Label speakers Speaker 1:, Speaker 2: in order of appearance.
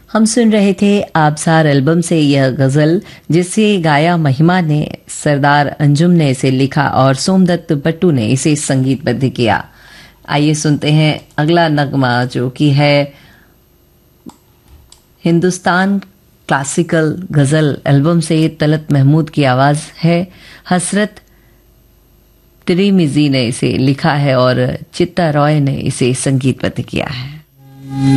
Speaker 1: हम सुन रहे थे आबसार एल्बम से यह गजल, जिसे गाया महिमा ने, सरदार अंजुम ने इसे लिखा और सोमदत्त बट्टू ने इसे संगीतबद्ध किया। आइए सुनते हैं अगला नगमा, जो कि है हिंदुस्तान क्लासिकल गजल एल्बम से तलत महमूद की आवाज है। हसरत तिरिमिजी ने इसे लिखा है और चित्ता रॉय ने इसे संगीतबद्ध किया है।